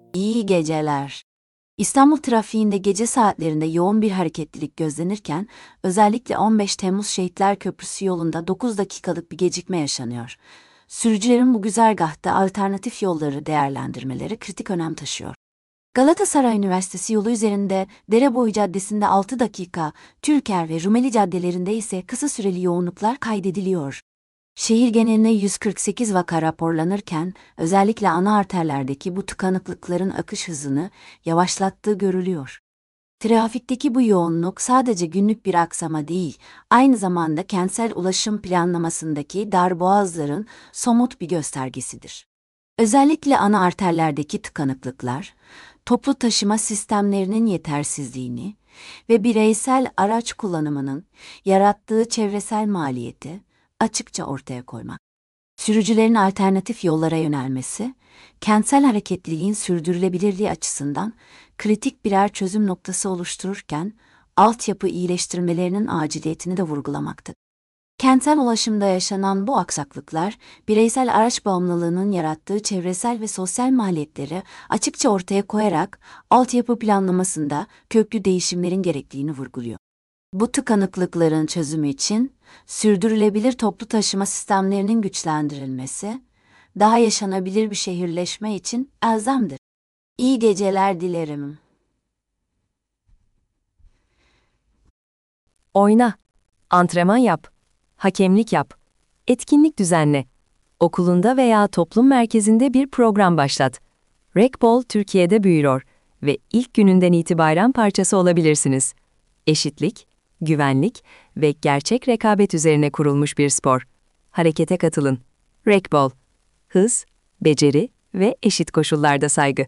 İyi geceler. İstanbul trafiğinde gece saatlerinde yoğun bir hareketlilik gözlenirken, özellikle 15 Temmuz Şehitler Köprüsü yolunda 9 dakikalık bir gecikme yaşanıyor. Sürücülerin bu güzergahta alternatif yolları değerlendirmeleri kritik önem taşıyor. Galatasaray Üniversitesi yolu üzerinde Dereboyu Caddesi'nde 6 dakika, Türker ve Rumeli caddelerinde ise kısa süreli yoğunluklar kaydediliyor. Şehir geneline 148 vaka raporlanırken, özellikle ana arterlerdeki bu tıkanıklıkların akış hızını yavaşlattığı görülüyor. Trafikteki bu yoğunluk sadece günlük bir aksama değil, aynı zamanda kentsel ulaşım planlamasındaki darboğazların somut bir göstergesidir. Özellikle ana arterlerdeki tıkanıklıklar, toplu taşıma sistemlerinin yetersizliğini ve bireysel araç kullanımının yarattığı çevresel maliyeti açıkça ortaya koymak. Sürücülerin alternatif yollara yönelmesi, kentsel hareketliliğin sürdürülebilirliği açısından kritik birer çözüm noktası oluştururken, altyapı iyileştirmelerinin aciliyetini de vurgulamaktadır. Kentsel ulaşımda yaşanan bu aksaklıklar, bireysel araç bağımlılığının yarattığı çevresel ve sosyal maliyetleri açıkça ortaya koyarak, altyapı planlamasında köklü değişimlerin gerektiğini vurguluyor. Bu tıkanıklıkların çözümü için, sürdürülebilir toplu taşıma sistemlerinin güçlendirilmesi, daha yaşanabilir bir şehirleşme için elzemdir. İyi geceler dilerim. Oyna, antrenman yap, hakemlik yap, etkinlik düzenle. Okulunda veya toplum merkezinde bir program başlat. Rekbol Türkiye'de büyüyor ve ilk gününden itibaren parçası olabilirsiniz. Eşitlik, güvenlik ve gerçek rekabet üzerine kurulmuş bir spor. Harekete katılın. Rekbol, hız, beceri ve eşit koşullarda saygı.